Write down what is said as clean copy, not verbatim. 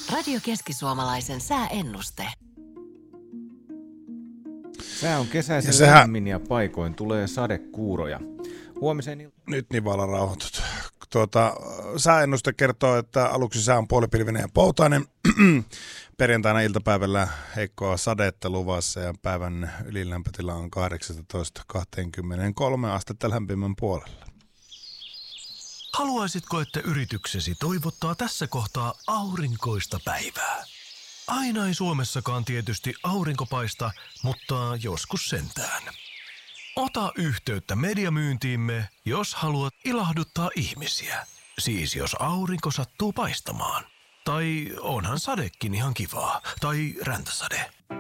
Radio Keski-Suomalaisen sääennuste. Sää on kesäisen lämmin ja paikoin tulee sadekuuroja. Nyt Nivala rauhoitut. Sääennuste kertoo, että aluksi sää on puolipilvinen ja poutainen. Perjantaina iltapäivällä heikkoa sadetta luvassa ja päivän ylilämpötila on 18-23 astetta lämpimän puolella. Haluaisitko, että yrityksesi toivottaa tässä kohtaa aurinkoista päivää? Aina ei Suomessakaan tietysti aurinko paista, mutta joskus sentään. Ota yhteyttä mediamyyntiimme, jos haluat ilahduttaa ihmisiä. Siis jos aurinko sattuu paistamaan. Tai onhan sadekin ihan kivaa. Tai räntäsade.